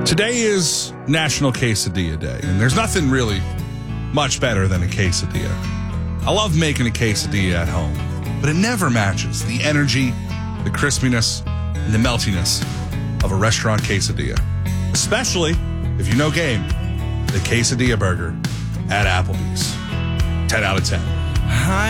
Today is National Quesadilla Day, and there's nothing really much better than a quesadilla. I love making a quesadilla at home, but it never matches the energy, the crispiness, and the meltiness of a restaurant quesadilla. Especially if you know game, the quesadilla burger at Applebee's. 10 out of 10.